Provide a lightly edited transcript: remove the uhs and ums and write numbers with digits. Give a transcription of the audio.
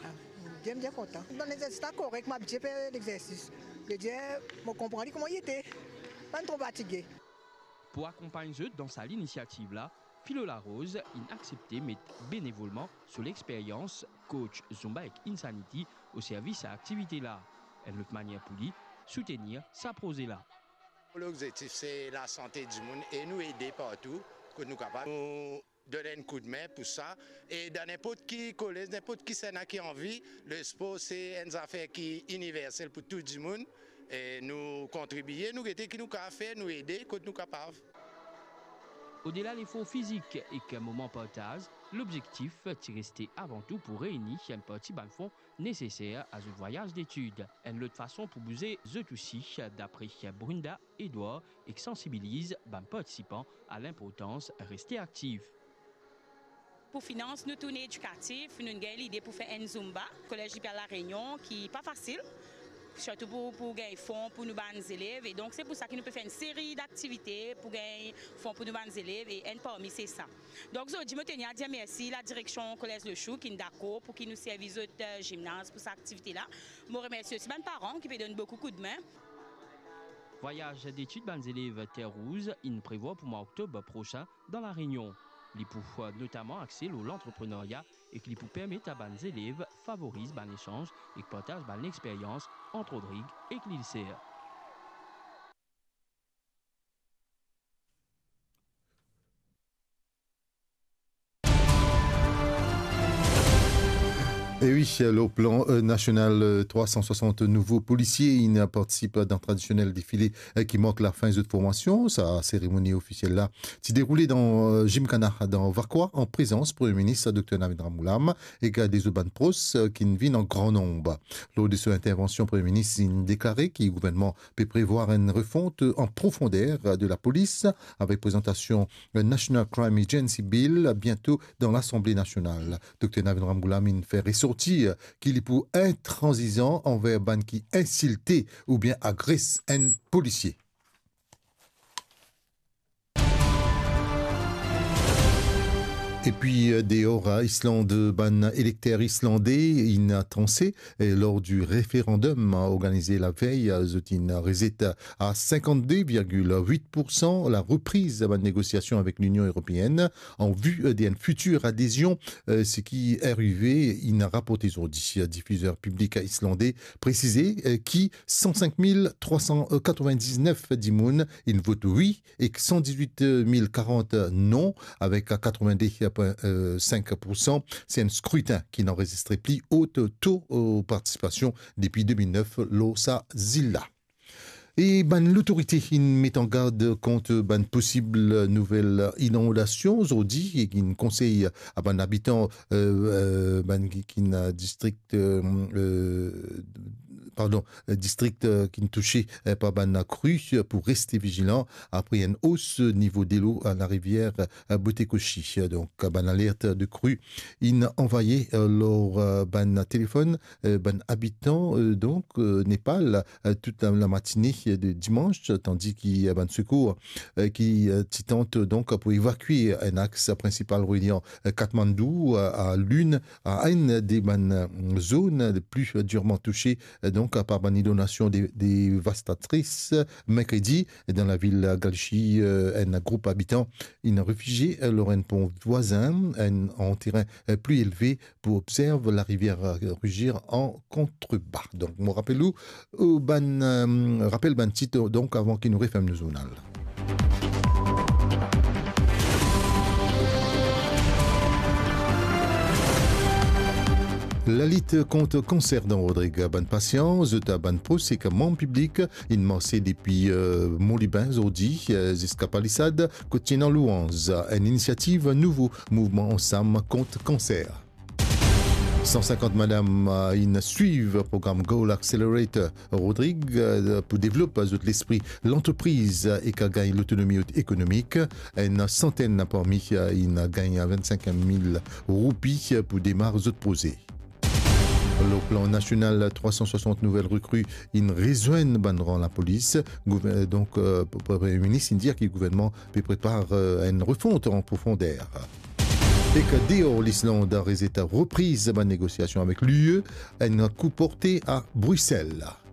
Bien content. Dans l'exercice correct, je suis fait l'exercice. Je dis, je comprends comment il était. Pas trop fatigué. Pour accompagner eux dans sa initiative là, Philo Larose a accepté mettre bénévolement sur l'expérience coach Zumba avec Insanity au service à l'activité là. Elle notre manière pour lui soutenir sa prosée là. L'objectif c'est la santé du monde et nous aider partout que nous capables nous donner un coup de main pour ça et dans n'importe qui collège, n'importe qui sénat qui a envie, le sport c'est une affaire qui est universelle pour tout le monde et nous contribuer, nous aider qui nous capable faire, nous aider quand nous capables. Au-delà de l'effort physique et qu'un moment partage, l'objectif est de rester avant tout pour réunir un petit fonds nécessaire à ce voyage d'études. Une autre façon pour bouger the aussi, d'après Brunda Edouard, et sensibilise les participants à l'importance de rester actifs. Pour financer nous tourner éducatif, nous avons l'idée pour faire un Zumba, collège de la Réunion, qui n'est pas facile. Surtout pour gagner fonds pour nos élèves. Et donc, c'est pour ça que nous pouvons faire une série d'activités pour gagner fonds pour nos élèves. Et un parmi c'est ça. Donc, je tiens à dire merci à la direction Collège Le Chou qui est d'accord pour qu'ils nous servent de gymnase pour cette activité-là. Je remercie aussi mes parents qui me donnent beaucoup de coups de main. Voyage d'études des élèves Terre Rouge, il prévoit pour le mois d'octobre prochain dans la Réunion. Il peut notamment accéder à l'entrepreneuriat et qui peut permettre à les élèves favorise l'échange et partagent l'expérience entre Rodrigue et Clilcer. Et oui, le plan national 360 nouveaux policiers, ils participent dans un traditionnel défilé qui marque la fin de cette formation. Sa cérémonie officielle là s'est déroulée dans Gymkhana, dans Varkwa, en présence du Premier ministre Dr Navid Ramoulam et des Oban Pros qui viennent en grand nombre. Lors de cette intervention, le Premier ministre a déclaré que le gouvernement peut prévoir une refonte en profondeur de la police avec présentation National Crime Agency Bill bientôt dans l'Assemblée nationale. Dr Navid Ramoulam a fait ressortir qu'il est pour intransigeant envers ban qui insulté ou bien agresse un policier. Et puis, dehors, Islande, ban électeurs islandais, il a tranché lors du référendum organisé la veille, Zotin résiste à 52,8% la reprise de la négociation avec l'Union européenne en vue d'une future adhésion, ce qui est arrivé, il a rapporté aujourd'hui, diffuseur public islandais, précisé qui 105 399 d'Imoun, il vote oui et 118 040 non, avec 90,5%. C'est un scrutin qui n'enregistrait plus haut taux de participation depuis 2009, l'Osa Zilla. Et l'autorité met en garde contre possible nouvelle inondation aujourd'hui et qui conseille à habitants qui district district qui est touché par la crue pour rester vigilant après une hausse niveau de l'eau à la rivière Botekoshi. Donc, alerte de crue, il a envoyé leur téléphone, habitant donc Népal toute la matinée de dimanche, tandis qu'il y a secours qui tente donc pour évacuer un axe principal reliant Katmandou à l'une à une des zones les plus durement touchées donc par une inondation dévastatrice. Mercredi, dans la ville Galchi, un groupe habitant a réfugié leur pont voisin en terrain plus élevé pour observer la rivière rugir en contrebas. Donc, je rappelle titre donc avant qu'il nous referme le journal. La lutte contre le cancer dans Rodrigue, bonne patience, de bonne pro, c'est que mon public, il m'a depuis Montliban, Zodi, jusqu'à Palissade, continue en louange, une initiative nouveau mouvement ensemble contre le cancer. 150 madame suivent le programme Goal Accelerator Rodrigue pour développer l'esprit l'entreprise et qu'elle gagne l'autonomie économique. Une centaine parmi ils gagnent 25 000 roupies pour démarrer autres projets. Le plan national 360 nouvelles recrues, ils rejoignent la police. Donc, le Premier ministre dit que le gouvernement prépare une refonte en profondeur. Et que dehors l'Islande a reprise ma négociation avec l'UE, un coup porté à Bruxelles.